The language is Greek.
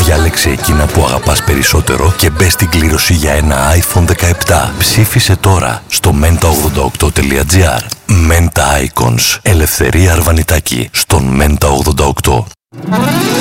Διάλεξε εκείνα που αγαπάς περισσότερο και μπες στην κλήρωση για ένα iPhone 17. Ψήφισε τώρα στο menta88.gr. Menta Icons. Ελευθερία Αρβανιτάκη στον Menta 88.